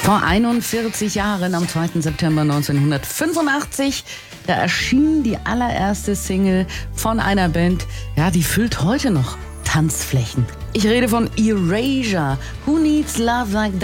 Vor 41 Jahren, am 2. September 1985, da erschien die allererste Single von einer Band, ja, die füllt heute noch Tanzflächen. Ich rede von Erasure. Who Needs Love Like